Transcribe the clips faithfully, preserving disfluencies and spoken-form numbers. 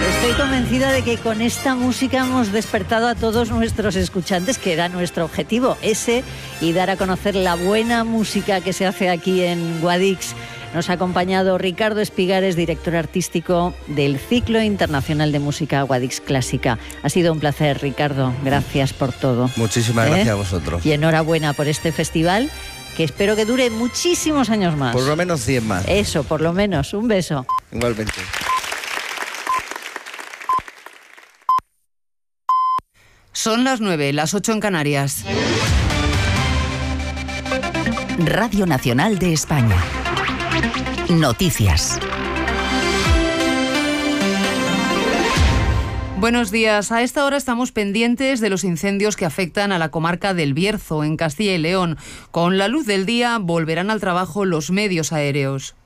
Estoy convencida de que con esta música hemos despertado a todos nuestros escuchantes, que era nuestro objetivo, ese, y dar a conocer la buena música que se hace aquí en Guadix. Nos ha acompañado Ricardo Espigares, director artístico del Ciclo Internacional de Música Guadix Clásica. Ha sido un placer, Ricardo. Gracias por todo. Muchísimas ¿Eh? gracias a vosotros. Y enhorabuena por este festival, que espero que dure muchísimos años más. Por lo menos cien más. Eso, por lo menos. Un beso. Igualmente. Son las nueve, las ocho en Canarias. Radio Nacional de España. Noticias. Buenos días. A esta hora estamos pendientes de los incendios que afectan a la comarca del Bierzo, en Castilla y León. Con la luz del día volverán al trabajo los medios aéreos,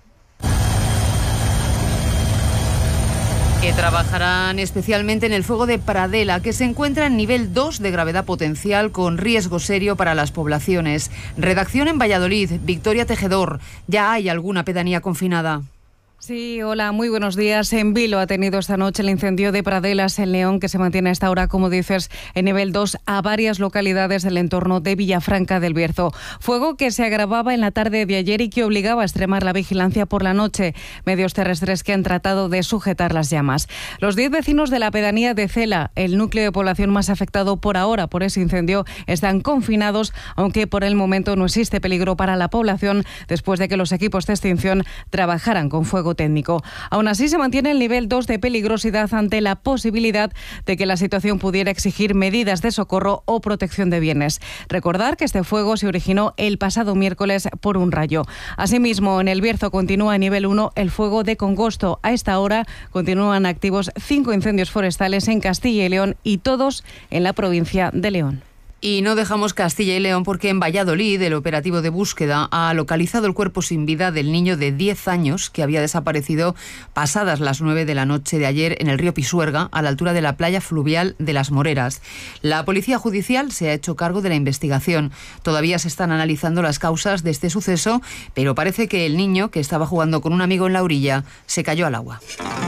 que trabajarán especialmente en el fuego de Pradela, que se encuentra en nivel dos de gravedad potencial con riesgo serio para las poblaciones. Redacción en Valladolid, Victoria Tejedor. ¿Ya hay alguna pedanía confinada? Sí, hola, muy buenos días. En Vilo ha tenido esta noche el incendio de Pradelas en León, que se mantiene a esta hora, como dices, en nivel dos a varias localidades del entorno de Villafranca del Bierzo. Fuego que se agravaba en la tarde de ayer y que obligaba a extremar la vigilancia por la noche. Medios terrestres que han tratado de sujetar las llamas. Los diez vecinos de la pedanía de Cela, el núcleo de población más afectado por ahora por ese incendio, están confinados, aunque por el momento no existe peligro para la población después de que los equipos de extinción trabajaran con fuego técnico. Aún así, se mantiene el nivel dos de peligrosidad ante la posibilidad de que la situación pudiera exigir medidas de socorro o protección de bienes. Recordar que este fuego se originó el pasado miércoles por un rayo. Asimismo, en el Bierzo continúa a nivel uno el fuego de Congosto. A esta hora continúan activos cinco incendios forestales en Castilla y León y todos en la provincia de León. Y no dejamos Castilla y León porque en Valladolid el operativo de búsqueda ha localizado el cuerpo sin vida del niño de diez años que había desaparecido pasadas las nueve de la noche de ayer en el río Pisuerga, a la altura de la playa fluvial de Las Moreras. La Policía Judicial se ha hecho cargo de la investigación. Todavía se están analizando las causas de este suceso, pero parece que el niño, que estaba jugando con un amigo en la orilla, se cayó al agua.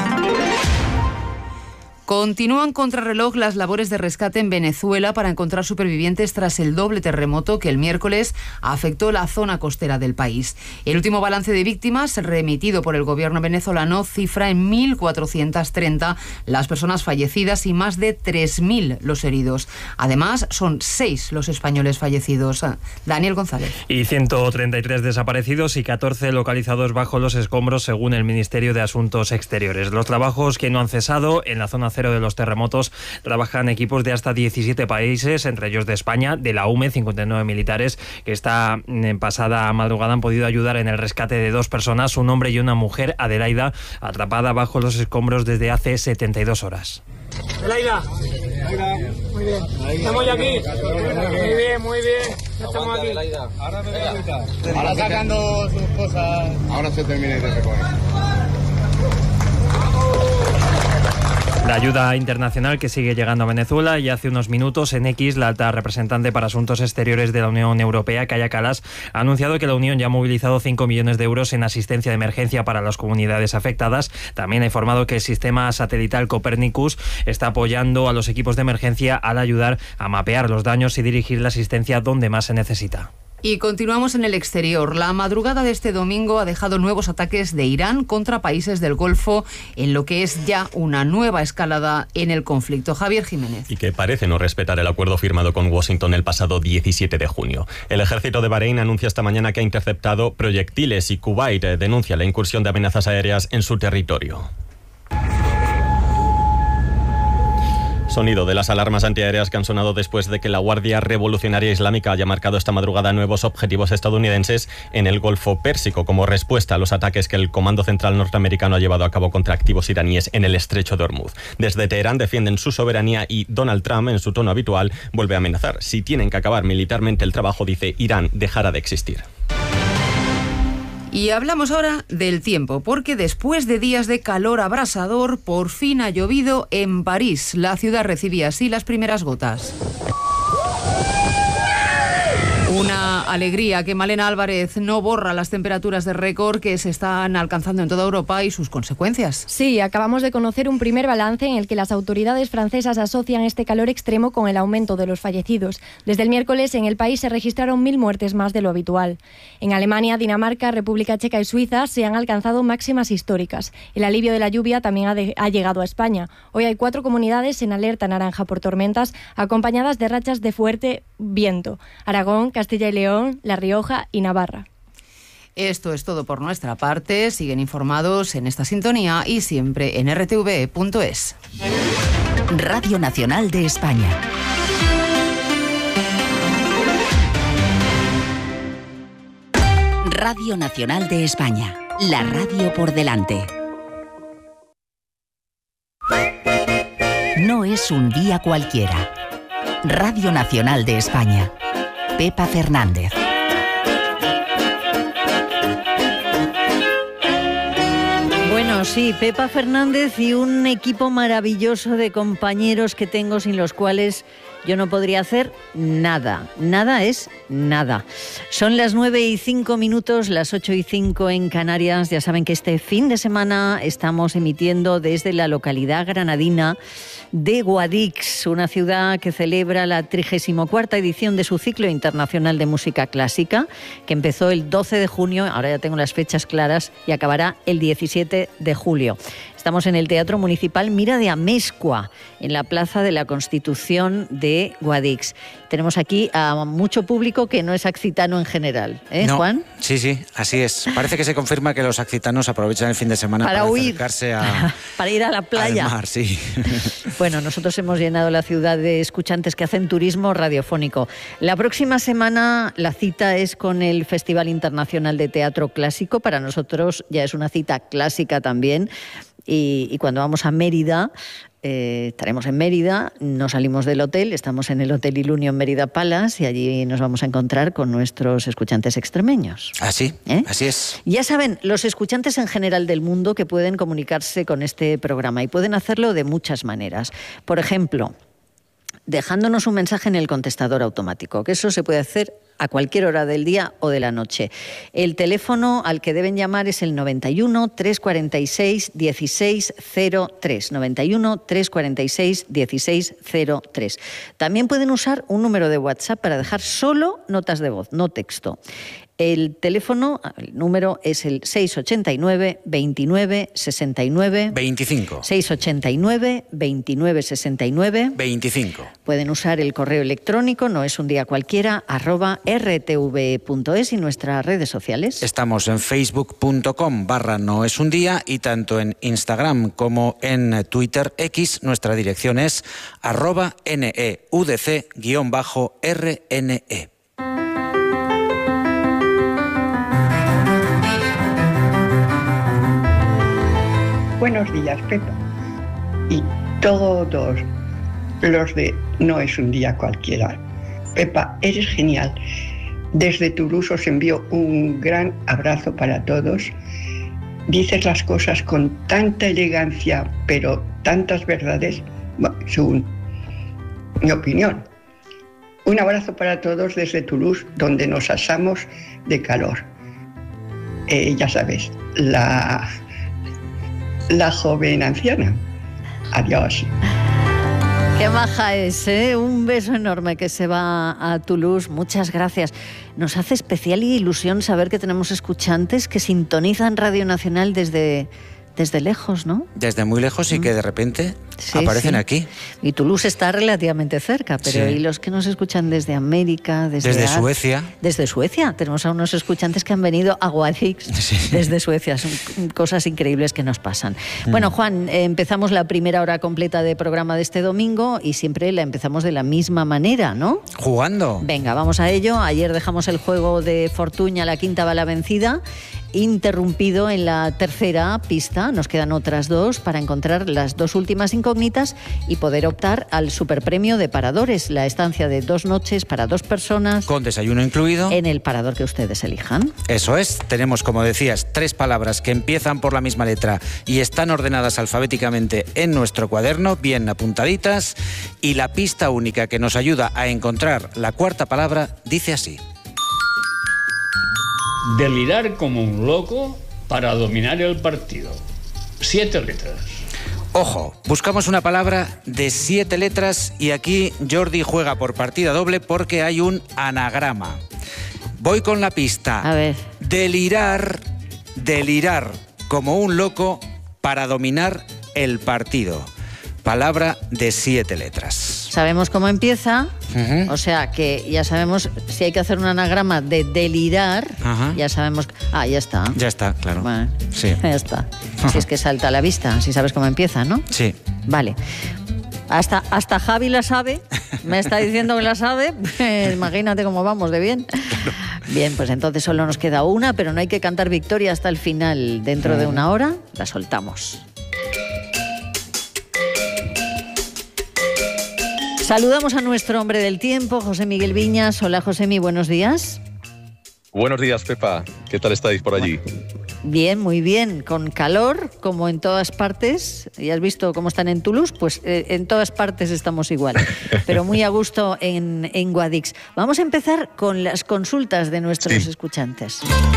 Continúan contrarreloj las labores de rescate en Venezuela para encontrar supervivientes tras el doble terremoto que el miércoles afectó la zona costera del país. El último balance de víctimas remitido por el gobierno venezolano cifra en mil cuatrocientas treinta las personas fallecidas y más de tres mil los heridos. Además, son seis los españoles fallecidos. Daniel González. Y ciento treinta y tres desaparecidos y catorce localizados bajo los escombros, según el Ministerio de Asuntos Exteriores. Los trabajos que no han cesado en la zona cero de los terremotos trabajan equipos de hasta diecisiete países, entre ellos de España, de la U M E, cincuenta y nueve militares que esta en pasada madrugada han podido ayudar en el rescate de dos personas, un hombre y una mujer, Adelaida, atrapada bajo los escombros desde hace setenta y dos horas. Adelaida, muy bien, estamos ya aquí, muy bien, muy bien, ya estamos aquí. Ahora, ahora sacando sus cosas. Ahora se termina de recoger. La ayuda internacional que sigue llegando a Venezuela, y hace unos minutos en X la alta representante para Asuntos Exteriores de la Unión Europea, Kaja Kallas, ha anunciado que la Unión ya ha movilizado cinco millones de euros en asistencia de emergencia para las comunidades afectadas. También ha informado que el sistema satelital Copernicus está apoyando a los equipos de emergencia al ayudar a mapear los daños y dirigir la asistencia donde más se necesita. Y continuamos en el exterior. La madrugada de este domingo ha dejado nuevos ataques de Irán contra países del Golfo, en lo que es ya una nueva escalada en el conflicto. Javier Jiménez. Y que parece no respetar el acuerdo firmado con Washington el pasado diecisiete de junio. El ejército de Bahrein anuncia esta mañana que ha interceptado proyectiles y Kuwait denuncia la incursión de amenazas aéreas en su territorio. Sonido de las alarmas antiaéreas que han sonado después de que la Guardia Revolucionaria Islámica haya marcado esta madrugada nuevos objetivos estadounidenses en el Golfo Pérsico como respuesta a los ataques que el Comando Central norteamericano ha llevado a cabo contra activos iraníes en el Estrecho de Hormuz. Desde Teherán defienden su soberanía y Donald Trump, en su tono habitual, vuelve a amenazar. Si tienen que acabar militarmente el trabajo, dice, Irán dejará de existir. Y hablamos ahora del tiempo, porque después de días de calor abrasador, por fin ha llovido en París. La ciudad recibía así las primeras gotas. Una alegría que Malena Álvarez no borra las temperaturas de récord que se están alcanzando en toda Europa y sus consecuencias. Sí, acabamos de conocer un primer balance en el que las autoridades francesas asocian este calor extremo con el aumento de los fallecidos. Desde el miércoles en el país se registraron mil muertes más de lo habitual. En Alemania, Dinamarca, República Checa y Suiza se han alcanzado máximas históricas. El alivio de la lluvia también ha, de, ha llegado a España. Hoy hay cuatro comunidades en alerta naranja por tormentas, acompañadas de rachas de fuerte viento: Aragón, Castilla y León, La Rioja y Navarra. Esto es todo por nuestra parte. Siguen informados en esta sintonía y siempre en r t v punto es. Radio Nacional de España. Radio Nacional de España. La radio por delante. No es un día cualquiera. Radio Nacional de España. Pepa Fernández. Bueno, sí, Pepa Fernández y un equipo maravilloso de compañeros que tengo, sin los cuales yo no podría hacer nada. Nada es nada. Son las nueve y cinco minutos, las ocho y cinco en Canarias. Ya saben que este fin de semana estamos emitiendo desde la localidad granadina de Guadix, una ciudad que celebra la trigésima cuarta edición de su ciclo internacional de música clásica, que empezó el doce de junio, ahora ya tengo las fechas claras, y acabará el diecisiete de julio. Estamos en el Teatro Municipal Mira de Amezcua, en la Plaza de la Constitución de Guadix. Tenemos aquí a mucho público que no es accitano en general, ¿eh, no, Juan? Sí, sí, así es. Parece que se confirma que los accitanos aprovechan el fin de semana para, para huir, acercarse a, para ir a la playa. Al mar, sí. Bueno, nosotros hemos llenado la ciudad de escuchantes que hacen turismo radiofónico. La próxima semana la cita es con el Festival Internacional de Teatro Clásico. Para nosotros ya es una cita clásica también. Y, y cuando vamos a Mérida, eh, estaremos en Mérida, no salimos del hotel, estamos en el Hotel Ilunio en Mérida Palace y allí nos vamos a encontrar con nuestros escuchantes extremeños. Así, ¿Eh? así es. Ya saben, los escuchantes en general del mundo que pueden comunicarse con este programa y pueden hacerlo de muchas maneras. Por ejemplo, dejándonos un mensaje en el contestador automático, que eso se puede hacer a cualquier hora del día o de la noche. El teléfono al que deben llamar es el noventa y uno, trescientos cuarenta y seis, dieciséis cero tres. noventa y uno, trescientos cuarenta y seis, dieciséis cero tres. También pueden usar un número de WhatsApp para dejar solo notas de voz, no texto. El teléfono, el número es el seiscientos ochenta y nueve, veintinueve, sesenta y nueve. veinticinco. seiscientos ochenta y nueve, veintinueve, sesenta y nueve. veinticinco. Pueden usar el correo electrónico, no es un día cualquiera, arroba r t v punto es y nuestras redes sociales. Estamos en facebook punto com barra no es un día y tanto en Instagram como en Twitter X nuestra dirección es arroba neudc guión bajo rne. Buenos días, Pepa. Y todos los de No es un día cualquiera. Pepa, eres genial. Desde Toulouse os envío un gran abrazo para todos. Dices las cosas con tanta elegancia, pero tantas verdades, bueno, según mi opinión. Un abrazo para todos desde Toulouse, donde nos asamos de calor. Eh, ya sabes, la... la joven anciana. Adiós. Qué maja es, ¿eh? Un beso enorme que se va a Toulouse. Muchas gracias. Nos hace especial ilusión saber que tenemos escuchantes que sintonizan Radio Nacional desde, desde lejos, ¿no? Desde muy lejos y que de repente sí, aparecen sí. aquí. Y Toulouse está relativamente cerca, pero sí. ¿y los que nos escuchan desde América? Desde, desde Ar... Suecia. Desde Suecia. Tenemos a unos escuchantes que han venido a Guadix sí. desde Suecia. Son cosas increíbles que nos pasan. Mm. Bueno, Juan, eh, empezamos la primera hora completa de programa de este domingo y siempre la empezamos de la misma manera, ¿no? Jugando. Venga, vamos a ello. Ayer dejamos el juego de Fortuña, la quinta va la vencida, interrumpido en la tercera pista. Nos quedan otras dos para encontrar las dos últimas incógnitas y poder optar al superpremio de Paradores, la estancia de dos noches para dos personas. Con desayuno incluido. En el parador que ustedes elijan. Eso es. Tenemos, como decías, tres palabras que empiezan por la misma letra y están ordenadas alfabéticamente en nuestro cuaderno, bien apuntaditas. Y la pista única que nos ayuda a encontrar la cuarta palabra dice así. Delirar como un loco para dominar el partido. Siete letras. Ojo, buscamos una palabra de siete letras y aquí Jordi juega por partida doble porque hay un anagrama. Voy con la pista. A ver. Delirar, delirar como un loco para dominar el partido. Palabra de siete letras. Sabemos cómo empieza, uh-huh. o sea que ya sabemos si hay que hacer un anagrama de delirar, uh-huh. ya sabemos... Ah, ya está. Ya está, claro. Bueno, sí. Ya está. Uh-huh. Si es que salta a la vista, si sabes cómo empieza, ¿no? Sí. Vale. Hasta, hasta Javi la sabe, me está diciendo que la sabe, pues imagínate cómo vamos de bien. Claro. Bien, pues entonces solo nos queda una, pero no hay que cantar victoria hasta el final. Dentro uh-huh. de una hora la soltamos. Saludamos a nuestro hombre del tiempo, José Miguel Viñas. Hola, Josemi, buenos días. Buenos días, Pepa. ¿Qué tal estáis por allí? Bien, muy bien. Con calor, como en todas partes. ¿Ya has visto cómo están en Toulouse? Pues eh, en todas partes estamos igual. Pero muy a gusto en, en Guadix. Vamos a empezar con las consultas de nuestros sí. escuchantes.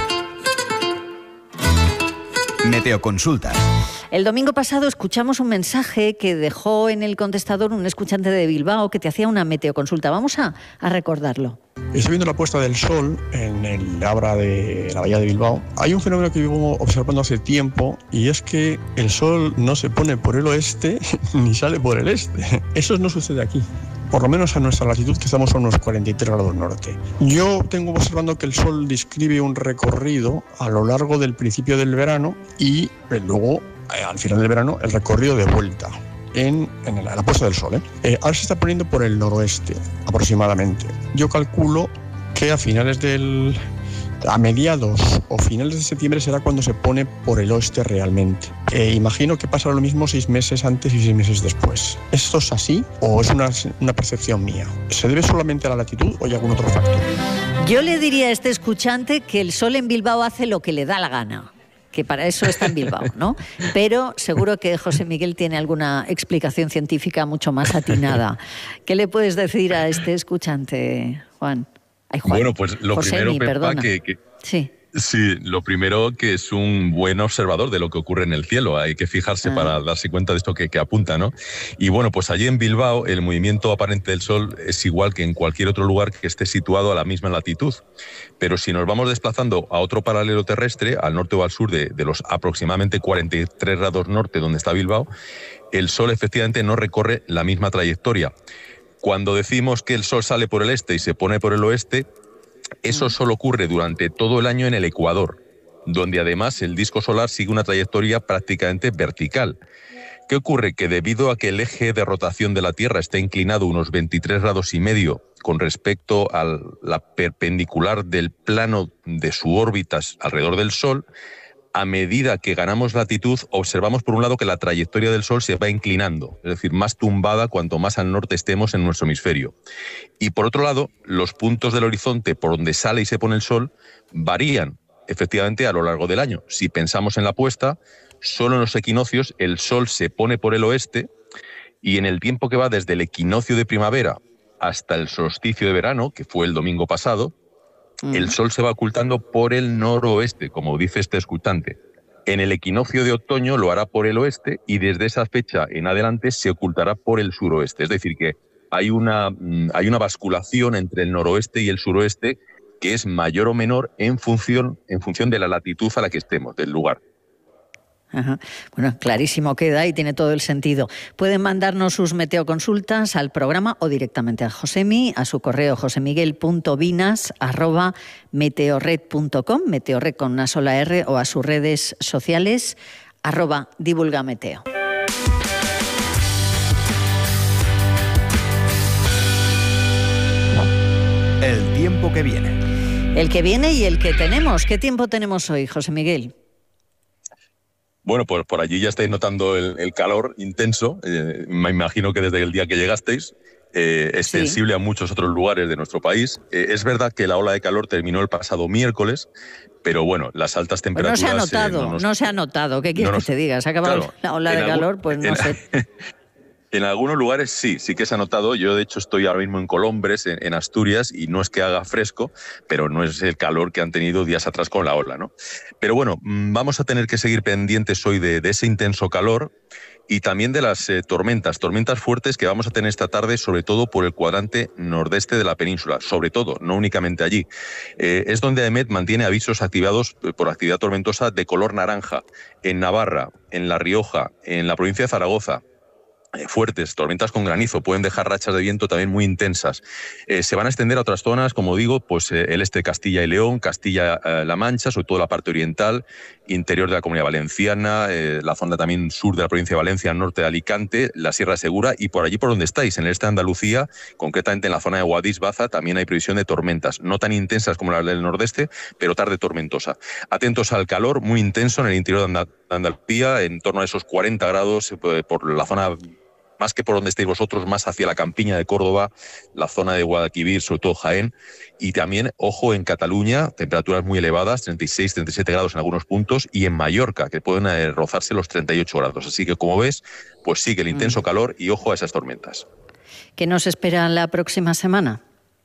Meteoconsultas. El domingo pasado escuchamos un mensaje que dejó en el contestador un escuchante de Bilbao que te hacía una meteoconsulta. Vamos a, a recordarlo. Estoy viendo la puesta del sol en el Abra de la Bahía de Bilbao. Hay un fenómeno que vivo observando hace tiempo y es que el sol no se pone por el oeste ni sale por el este. Eso no sucede aquí. Por lo menos a nuestra latitud, que estamos a unos cuarenta y tres grados norte. Yo tengo observando que el Sol describe un recorrido a lo largo del principio del verano y luego, al final del verano, el recorrido de vuelta en, en la, la puesta del Sol. ¿eh? Eh, ahora se está poniendo por el noroeste, aproximadamente. Yo calculo que a finales del... a mediados o finales de septiembre será cuando se pone por el oeste realmente. Eh, imagino que pasará lo mismo seis meses antes y seis meses después. ¿Esto es así o es una, una percepción mía? ¿Se debe solamente a la latitud o hay algún otro factor? Yo le diría a este escuchante que el sol en Bilbao hace lo que le da la gana, que para eso está en Bilbao, ¿no? Pero seguro que José Miguel tiene alguna explicación científica mucho más atinada. ¿Qué le puedes decir a este escuchante, Juan? Ay, Juan. Bueno, pues lo José primero, Mi, Pepa, que, que... Sí. Sí, lo primero que es un buen observador de lo que ocurre en el cielo. Hay que fijarse ah. para darse cuenta de esto que, que apunta, ¿no? Y bueno, pues allí en Bilbao el movimiento aparente del Sol es igual que en cualquier otro lugar que esté situado a la misma latitud. Pero si nos vamos desplazando a otro paralelo terrestre, al norte o al sur de, de los aproximadamente cuarenta y tres grados norte donde está Bilbao, el Sol efectivamente no recorre la misma trayectoria. Cuando decimos que el Sol sale por el este y se pone por el oeste, eso solo ocurre durante todo el año en el Ecuador, donde además el disco solar sigue una trayectoria prácticamente vertical. ¿Qué ocurre? Que debido a que el eje de rotación de la Tierra está inclinado unos veintitrés grados y medio con respecto a la perpendicular del plano de su órbita alrededor del Sol, a medida que ganamos latitud, observamos por un lado que la trayectoria del Sol se va inclinando, es decir, más tumbada cuanto más al norte estemos en nuestro hemisferio. Y por otro lado, los puntos del horizonte por donde sale y se pone el Sol varían efectivamente a lo largo del año. Si pensamos en la puesta, solo en los equinoccios el Sol se pone por el oeste y en el tiempo que va desde el equinoccio de primavera hasta el solsticio de verano, que fue el domingo pasado, el Sol se va ocultando por el noroeste, como dice este escuchante. En el equinoccio de otoño lo hará por el oeste y desde esa fecha en adelante se ocultará por el suroeste. Es decir, que hay una, hay una basculación entre el noroeste y el suroeste que es mayor o menor en función, en función de la latitud a la que estemos, del lugar. Ajá. Bueno, clarísimo queda y tiene todo el sentido. Pueden mandarnos sus meteoconsultas al programa o directamente a Josemi, a su correo josemiguel punto vinas arroba meteorred punto com, meteorred con una sola R, o a sus redes sociales, arroba divulgameteo. El tiempo que viene. El que viene y el que tenemos. ¿Qué tiempo tenemos hoy, José Miguel? Bueno, pues por allí ya estáis notando el, el calor intenso. Eh, me imagino que desde el día que llegasteis, eh, extensible sí. a muchos otros lugares de nuestro país. Eh, es verdad que la ola de calor terminó el pasado miércoles, pero bueno, las altas temperaturas... Pues no se ha notado, eh, no, nos... no se ha notado. ¿Qué quieres no nos... que te diga? Se ha acabado claro, la ola de algún... calor, pues no en... sé... En algunos lugares sí, sí que se ha notado. Yo, de hecho, estoy ahora mismo en Colombres, en, en Asturias, y no es que haga fresco, pero no es el calor que han tenido días atrás con la ola, ¿no? Pero bueno, vamos a tener que seguir pendientes hoy de, de ese intenso calor y también de las eh, tormentas, tormentas fuertes que vamos a tener esta tarde, sobre todo por el cuadrante nordeste de la península, sobre todo, no únicamente allí. Eh, es donde AEMET mantiene avisos activados por actividad tormentosa de color naranja en Navarra, en La Rioja, en la provincia de Zaragoza. Fuertes, tormentas con granizo, pueden dejar rachas de viento también muy intensas. Eh, se van a extender a otras zonas, como digo, pues eh, el este de Castilla y León, Castilla-La eh, Mancha, sobre todo la parte oriental, interior de la Comunidad Valenciana, eh, la zona también sur de la provincia de Valencia, norte de Alicante, la Sierra Segura y por allí por donde estáis, en el este de Andalucía, concretamente en la zona de Guadix, Baza, también hay previsión de tormentas, no tan intensas como las del nordeste, pero tarde tormentosa. Atentos al calor muy intenso en el interior de Andalucía, en torno a esos cuarenta grados eh, por la zona, más que por donde estéis vosotros, más hacia la campiña de Córdoba, la zona de Guadalquivir, sobre todo Jaén, y también, ojo, en Cataluña, temperaturas muy elevadas, treinta y seis, treinta y siete grados en algunos puntos, y en Mallorca, que pueden eh, rozarse los treinta y ocho grados. Así que, como ves, pues sigue el intenso calor y ojo a esas tormentas. ¿Qué nos espera la próxima semana?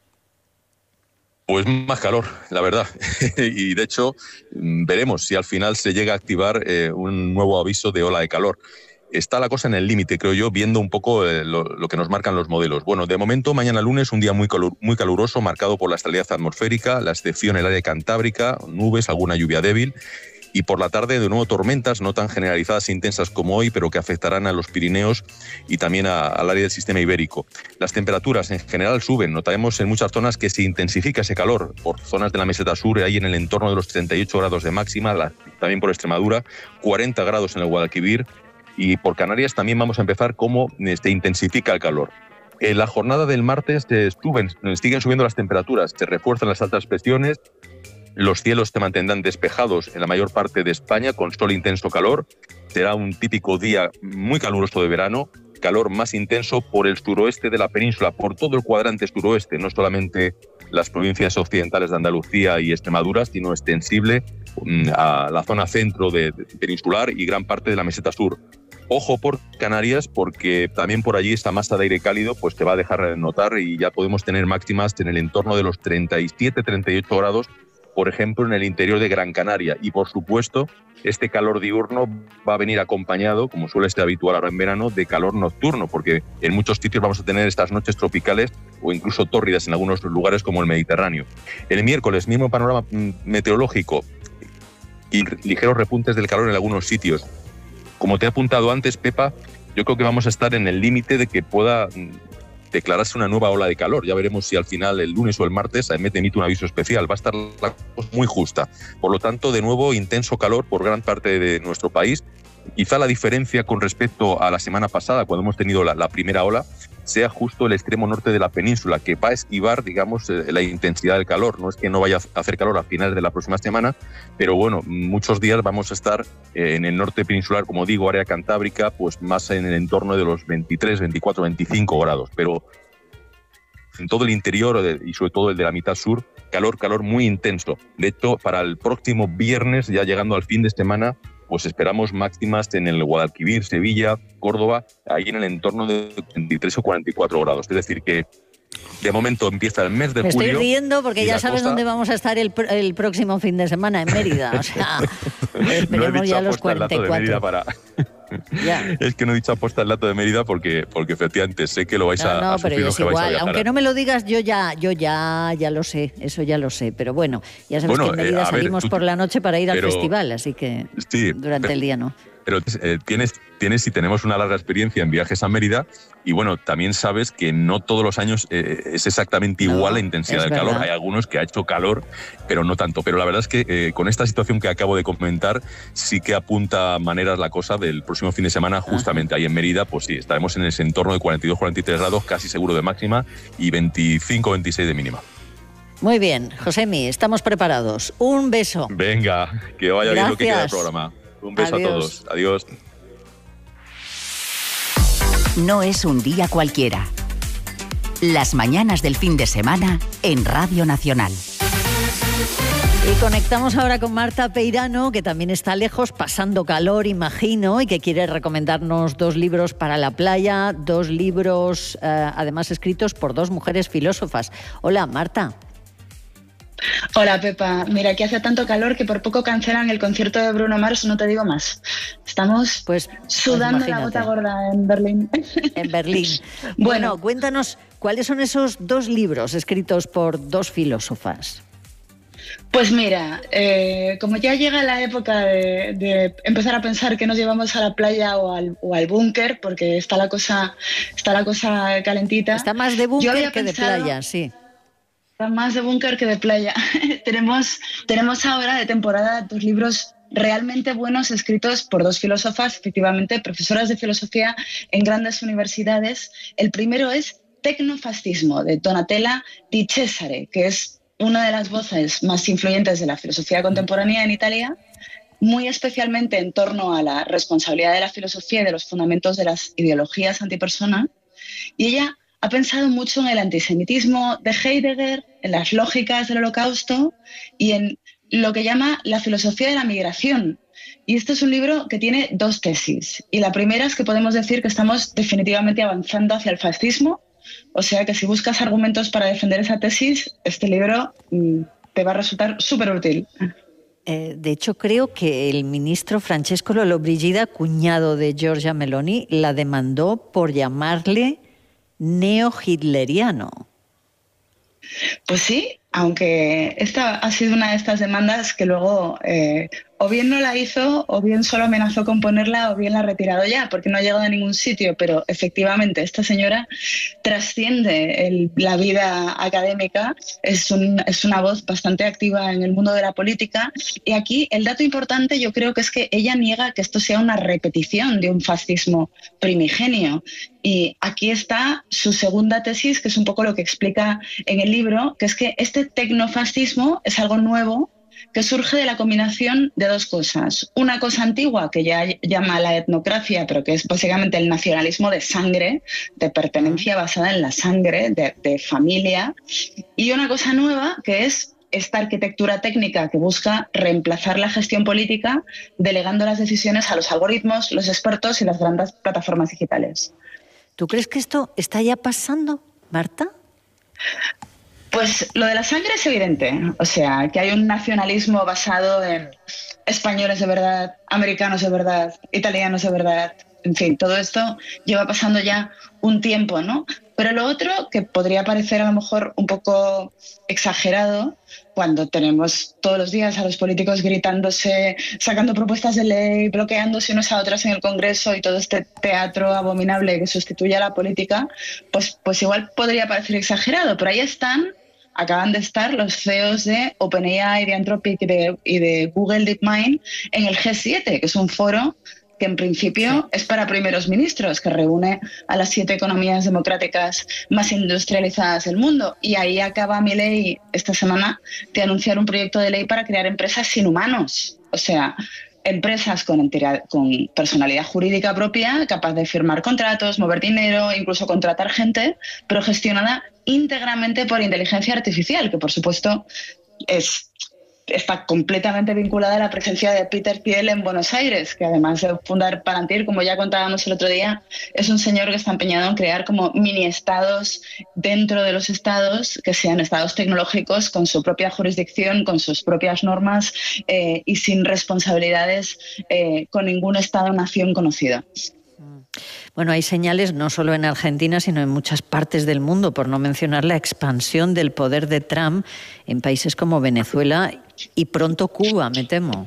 Pues más calor, la verdad. Y de hecho, veremos si al final se llega a activar eh, un nuevo aviso de ola de calor. Está la cosa en el límite, creo yo, viendo un poco eh, lo, lo que nos marcan los modelos. Bueno, de momento, mañana lunes, un día muy, calur, muy caluroso, marcado por la estabilidad atmosférica, la excepción el área cantábrica, nubes, alguna lluvia débil. Y por la tarde, de nuevo, tormentas, no tan generalizadas e intensas como hoy, pero que afectarán a los Pirineos y también a, al área del sistema ibérico. Las temperaturas en general suben. Notaremos en muchas zonas que se intensifica ese calor. Por zonas de la meseta sur, ahí en el entorno de los treinta y ocho grados de máxima, la, también por Extremadura, cuarenta grados en el Guadalquivir. Y por Canarias también vamos a empezar cómo se intensifica el calor. En la jornada del martes se suben, siguen subiendo las temperaturas, se refuerzan las altas presiones, los cielos se mantendrán despejados en la mayor parte de España con sol e intenso calor. Será un típico día muy caluroso de verano, calor más intenso por el suroeste de la península, por todo el cuadrante suroeste, no solamente las provincias occidentales de Andalucía y Extremadura, sino extensible a la zona centro de, de peninsular y gran parte de la meseta sur. Ojo por Canarias, porque también por allí esta masa de aire cálido pues te va a dejar notar y ya podemos tener máximas en el entorno de los treinta y siete, treinta y ocho grados, por ejemplo, en el interior de Gran Canaria. Y, por supuesto, este calor diurno va a venir acompañado, como suele ser habitual ahora en verano, de calor nocturno, porque en muchos sitios vamos a tener estas noches tropicales o incluso tórridas en algunos lugares como el Mediterráneo. El miércoles, mismo panorama meteorológico y ligeros repuntes del calor en algunos sitios. Como te he apuntado antes, Pepa, yo creo que vamos a estar en el límite de que pueda declararse una nueva ola de calor. Ya veremos si al final, el lunes o el martes, AEMET emite un aviso especial. Va a estar la cosa muy justa. Por lo tanto, de nuevo, intenso calor por gran parte de nuestro país. Quizá la diferencia con respecto a la semana pasada, cuando hemos tenido la, la primera ola, sea justo el extremo norte de la península, que va a esquivar, digamos, la intensidad del calor. No es que no vaya a hacer calor a finales de la próxima semana, pero bueno, muchos días vamos a estar en el norte peninsular, como digo, área cantábrica, pues más en el entorno de los veintitrés, veinticuatro, veinticinco grados. Pero en todo el interior y sobre todo el de la mitad sur, calor, calor muy intenso. De hecho, para el próximo viernes, ya llegando al fin de semana, pues esperamos máximas en el Guadalquivir, Sevilla, Córdoba, ahí en el entorno de veintitrés o cuarenta y cuatro grados. Es decir, que de momento empieza el mes de Me julio. Me estoy riendo porque ya sabes cosa... dónde vamos a estar el, el próximo fin de semana, en Mérida. O sea, esperemos no ya los cuarenta y cuatro. De Mérida para... Ya. Es que no he dicho apuesta el dato de Mérida porque, porque efectivamente sé que lo vais no, a, no, a sufrir. No, pero es igual. A Aunque no me lo digas, yo ya yo ya, ya lo sé. Eso ya lo sé. Pero bueno, ya sabes bueno, que en Mérida eh, salimos ver, tú, por la noche para ir pero, al festival, así que sí, durante pero, el día no. Pero eh, tienes, tienes y tenemos una larga experiencia en viajes a Mérida y bueno, también sabes que no todos los años eh, es exactamente igual no, la intensidad del calor. Hay algunos que ha hecho calor, pero no tanto. Pero la verdad es que eh, con esta situación que acabo de comentar, sí que apunta maneras la cosa del próximo fin de semana, justamente Ajá. ahí en Mérida, pues sí, estaremos en ese entorno de cuarenta y dos, cuarenta y tres grados, casi seguro de máxima, y veinticinco, veintiséis de mínima. Muy bien, Josemi, estamos preparados. Un beso. Venga, que vaya Gracias. bien lo que queda del programa. Un beso Adiós. a todos. Adiós. No es un día cualquiera. Las mañanas del fin de semana en Radio Nacional. Y conectamos ahora con Marta Peirano, que también está lejos, pasando calor, imagino, y que quiere recomendarnos dos libros para la playa, dos libros eh, además escritos por dos mujeres filósofas. Hola, Marta. Hola, Pepa. Mira, aquí hace tanto calor que por poco cancelan el concierto de Bruno Mars, no te digo más. Estamos pues, sudando pues la gota gorda en Berlín. En Berlín. Bueno, bueno, cuéntanos, ¿cuáles son esos dos libros escritos por dos filósofas? Pues mira, eh, como ya llega la época de, de empezar a pensar que nos llevamos a la playa o al, o al búnker, porque está la cosa, está la cosa calentita. Está más de búnker que pensado, de playa, sí. Está más de búnker que de playa. tenemos, tenemos ahora de temporada dos libros realmente buenos escritos por dos filósofas, efectivamente, profesoras de filosofía en grandes universidades. El primero es Tecnofascismo, de Donatella Di Cesare, que es una de las voces más influyentes de la filosofía contemporánea en Italia, muy especialmente en torno a la responsabilidad de la filosofía y de los fundamentos de las ideologías antipersona. Y ella ha pensado mucho en el antisemitismo de Heidegger, en las lógicas del Holocausto y en lo que llama la filosofía de la migración. Y este es un libro que tiene dos tesis. Y la primera es que podemos decir que estamos definitivamente avanzando hacia el fascismo. O sea que si buscas argumentos para defender esa tesis, este libro mmm, te va a resultar súper útil. Eh, de hecho, creo que el ministro Francesco Lollobrigida, cuñado de Giorgia Meloni, la demandó por llamarle neo-hitleriano. Pues sí, aunque esta ha sido una de estas demandas que luego eh, o bien no la hizo, o bien solo amenazó con ponerla, o bien la ha retirado ya, porque no ha llegado a ningún sitio. Pero efectivamente, esta señora trasciende el, la vida académica, es, un, es una voz bastante activa en el mundo de la política. Y aquí el dato importante yo creo que es que ella niega que esto sea una repetición de un fascismo primigenio. Y aquí está su segunda tesis, que es un poco lo que explica en el libro, que es que este tecnofascismo es algo nuevo que surge de la combinación de dos cosas. Una cosa antigua que ya llama la etnocracia, pero que es básicamente el nacionalismo de sangre, de pertenencia basada en la sangre, de, de familia. Y una cosa nueva que es esta arquitectura técnica que busca reemplazar la gestión política, delegando las decisiones a los algoritmos, los expertos y las grandes plataformas digitales. ¿Tú crees que esto está ya pasando, Marta? Pues lo de la sangre es evidente, o sea, que hay un nacionalismo basado en españoles de verdad, americanos de verdad, italianos de verdad, en fin, todo esto lleva pasando ya un tiempo, ¿no? Pero lo otro, que podría parecer a lo mejor un poco exagerado, cuando tenemos todos los días a los políticos gritándose, sacando propuestas de ley, bloqueándose unos a otras en el Congreso y todo este teatro abominable que sustituye a la política, pues, pues igual podría parecer exagerado, pero ahí están, acaban de estar los C E Os de OpenAI, de Anthropic y de, y de Google DeepMind en el G siete, que es un foro que en principio sí. es para primeros ministros, que reúne a las siete economías democráticas más industrializadas del mundo. Y ahí acaba Milei esta semana de anunciar un proyecto de ley para crear empresas sin humanos. O sea, empresas con, entidad, con personalidad jurídica propia, capaz de firmar contratos, mover dinero, incluso contratar gente, pero gestionada íntegramente por inteligencia artificial, que por supuesto es... está completamente vinculada a la presencia de Peter Thiel en Buenos Aires, que además de fundar Palantir, como ya contábamos el otro día, es un señor que está empeñado en crear como mini estados dentro de los estados, que sean estados tecnológicos con su propia jurisdicción, con sus propias normas eh, y sin responsabilidades eh, con ningún estado-nación conocido. Bueno, hay señales no solo en Argentina, sino en muchas partes del mundo, por no mencionar la expansión del poder de Trump en países como Venezuela y pronto Cuba, me temo.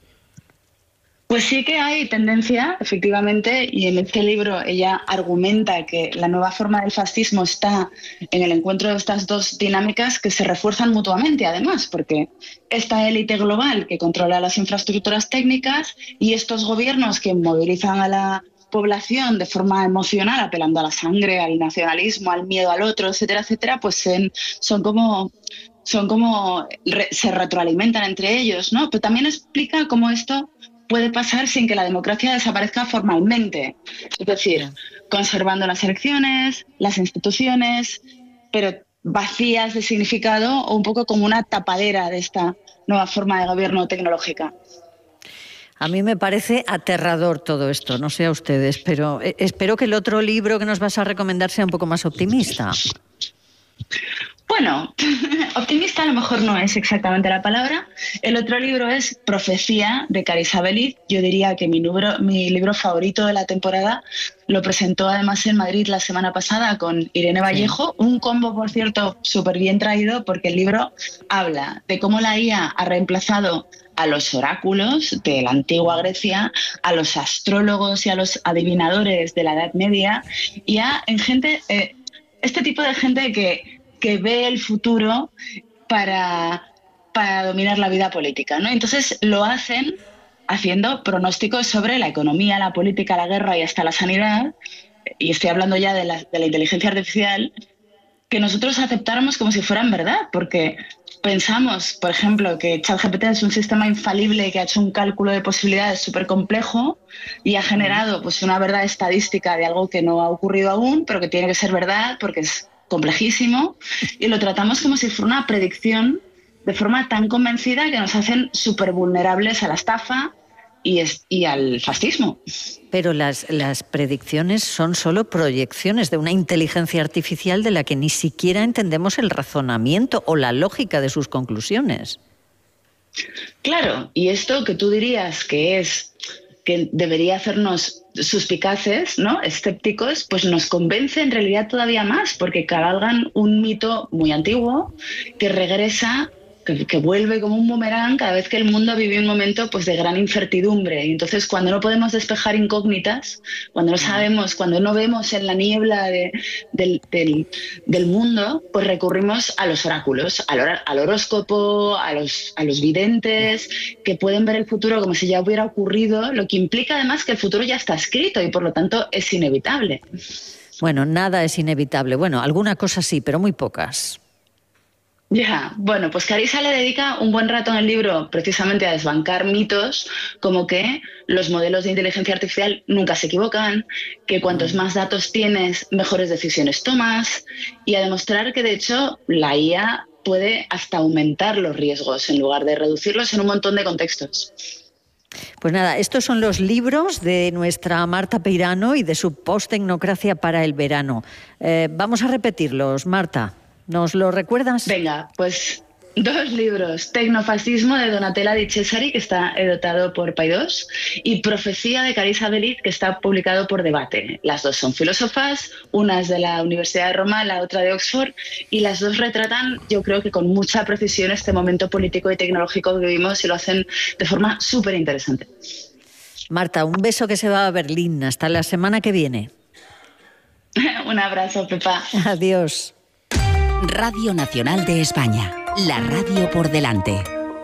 Pues sí que hay tendencia, efectivamente, y en este libro ella argumenta que la nueva forma del fascismo está en el encuentro de estas dos dinámicas que se refuerzan mutuamente, además, porque esta élite global que controla las infraestructuras técnicas y estos gobiernos que movilizan a la población de forma emocional, apelando a la sangre, al nacionalismo, al miedo al otro, etcétera, etcétera, pues son, son como... son como re, se retroalimentan entre ellos, ¿no? Pero también explica cómo esto puede pasar sin que la democracia desaparezca formalmente. Es decir, conservando las elecciones, las instituciones, pero vacías de significado o un poco como una tapadera de esta nueva forma de gobierno tecnológica. A mí me parece aterrador todo esto, no sé a ustedes, pero espero que el otro libro que nos vas a recomendar sea un poco más optimista. Bueno, optimista a lo mejor no es exactamente la palabra. El otro libro es Profecía, de Carissa Belliz. Yo diría que mi libro, mi libro favorito de la temporada lo presentó además en Madrid la semana pasada con Irene Vallejo. Sí. Un combo, por cierto, súper bien traído, porque el libro habla de cómo la I A ha reemplazado a los oráculos de la antigua Grecia, a los astrólogos y a los adivinadores de la Edad Media, y a en gente, eh, este tipo de gente que que ve el futuro para, para dominar la vida política, ¿no? Entonces lo hacen haciendo pronósticos sobre la economía, la política, la guerra y hasta la sanidad, y estoy hablando ya de la, de la inteligencia artificial, que nosotros aceptáramos como si fueran verdad, porque pensamos, por ejemplo, que ChatGPT es un sistema infalible que ha hecho un cálculo de posibilidades súper complejo y ha generado pues, una verdad estadística de algo que no ha ocurrido aún, pero que tiene que ser verdad porque es complejísimo, y lo tratamos como si fuera una predicción de forma tan convencida que nos hacen súper vulnerables a la estafa y, es, y al fascismo. Pero las, las predicciones son solo proyecciones de una inteligencia artificial de la que ni siquiera entendemos el razonamiento o la lógica de sus conclusiones. Claro, y esto que tú dirías que es que debería hacernos suspicaces, ¿no?, escépticos, pues nos convence en realidad todavía más, porque cabalgan un mito muy antiguo que regresa, que, que vuelve como un boomerang cada vez que el mundo vive un momento pues, de gran incertidumbre. Y entonces, cuando no podemos despejar incógnitas, cuando no sabemos, cuando no vemos en la niebla de, del, del, del mundo, pues recurrimos a los oráculos, al, hor al horóscopo, a los, a los videntes, que pueden ver el futuro como si ya hubiera ocurrido, lo que implica además que el futuro ya está escrito y por lo tanto es inevitable. Bueno, nada es inevitable. Bueno, alguna cosa sí, pero muy pocas. Ya, bueno, pues Carissa le dedica un buen rato en el libro precisamente a desbancar mitos como que los modelos de inteligencia artificial nunca se equivocan, que cuantos más datos tienes, mejores decisiones tomas, y a demostrar que de hecho la I A puede hasta aumentar los riesgos en lugar de reducirlos en un montón de contextos. Pues nada, estos son los libros de nuestra Marta Peirano y de su Post-Tecnocracia para el verano. Eh, vamos a repetirlos, Marta. ¿Nos lo recuerdas? Venga, pues dos libros. Tecnofascismo, de Donatella Di Cesari, que está editado por Paidós, y Profecía, de Carissa Belliz, que está publicado por Debate. Las dos son filósofas, una es de la Universidad de Roma, la otra de Oxford, y las dos retratan, yo creo que con mucha precisión, este momento político y tecnológico que vivimos, y lo hacen de forma súper interesante. Marta, un beso que se va a Berlín. Hasta la semana que viene. Un abrazo, Pepa. Adiós. Radio Nacional de España, la radio por delante.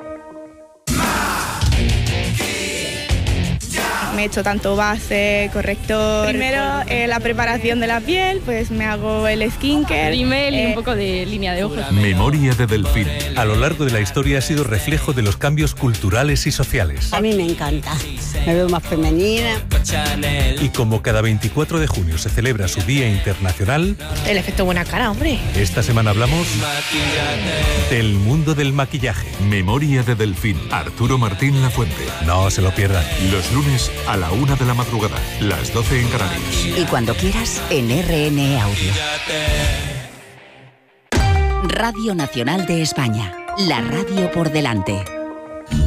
Me he hecho tanto base, corrector. Primero eh, la preparación de la piel, pues me hago el skincare. Rímel y eh, un poco de línea de ojos. Memoria de Delfín. A lo largo de la historia ha sido reflejo de los cambios culturales y sociales. A mí me encanta. Me veo más femenina. Y como cada veinticuatro de junio se celebra su Día Internacional... El efecto buena cara, hombre. Esta semana hablamos del mundo del maquillaje. Memoria de Delfín. Arturo Martín Lafuente. No se lo pierdan. Los lunes a la una de la madrugada, las doce en Canarias. Y cuando quieras, en R N Audio. Radio Nacional de España, la radio por delante.